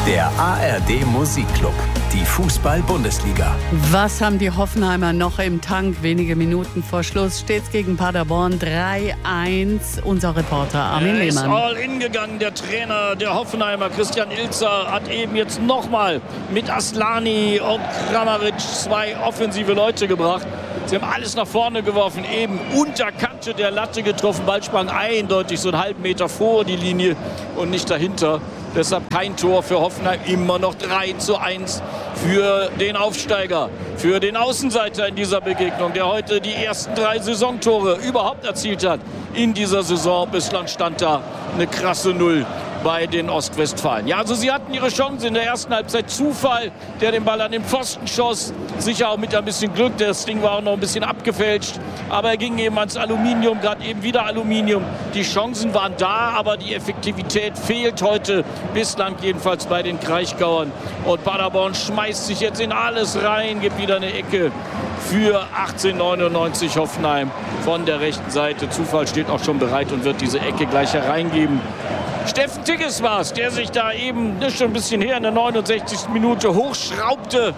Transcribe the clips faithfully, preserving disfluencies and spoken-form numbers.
Der A R D Musikclub, die Fußball-Bundesliga. Was haben die Hoffenheimer noch im Tank? Wenige Minuten vor Schluss steht's gegen Paderborn drei eins. Unser Reporter Armin Er ist Lehmann. all in gegangen, der Trainer der Hoffenheimer, Christian Ilzer, hat eben jetzt nochmal mit Aslani und Kramaric zwei offensive Leute gebracht. Sie haben alles nach vorne geworfen, eben unter Kante der Latte getroffen. Ball sprang eindeutig so einen halben Meter vor die Linie und nicht dahinter. Deshalb kein Tor für Hoffenheim, immer noch drei zu eins für den Aufsteiger, für den Außenseiter in dieser Begegnung, der heute die ersten drei Saisontore überhaupt erzielt hat in dieser Saison. Bislang stand da eine krasse Null bei den Ostwestfalen. Ja, also sie hatten ihre Chance in der ersten Halbzeit. Zufall, der den Ball an den Pfosten schoss. Sicher auch mit ein bisschen Glück. Das Ding war auch noch ein bisschen abgefälscht. Aber er ging eben ans Aluminium, gerade eben wieder Aluminium. Die Chancen waren da, aber die Effektivität fehlt heute. Bislang jedenfalls bei den Kraichgauern. Und Paderborn schmeißt sich jetzt in alles rein. Gibt wieder eine Ecke für achtzehnhundertneunundneunzig Hoffenheim von der rechten Seite. Zufall steht auch schon bereit und wird diese Ecke gleich hereingeben. Steffen Tigges war es, der sich da eben, das ist schon ein bisschen her, in der neunundsechzigsten Minute hochschraubte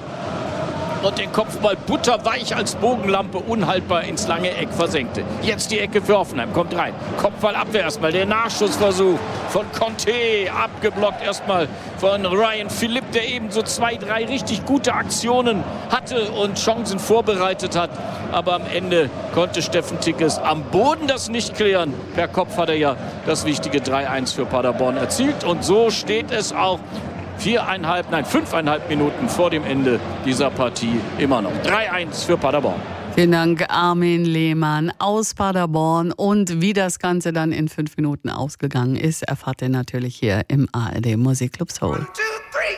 und den Kopfball butterweich als Bogenlampe unhaltbar ins lange Eck versenkte. Jetzt die Ecke für Hoffenheim, kommt rein. Kopfballabwehr erstmal, der Nachschussversuch von Conte, abgeblockt erstmal von Ryan Philipp, der eben so zwei, drei richtig gute Aktionen hatte und Chancen vorbereitet hat. Aber am Ende konnte Steffen Tigges am Boden das nicht klären. Per Kopf hat er ja das wichtige drei eins für Paderborn erzielt. Und so steht es auch viereinhalb, nein, fünfeinhalb Minuten vor dem Ende dieser Partie immer noch. drei eins für Paderborn. Vielen Dank, Armin Lehmann aus Paderborn. Und wie das Ganze dann in fünf Minuten ausgegangen ist, erfahrt ihr natürlich hier im A R D Musikclub Soul.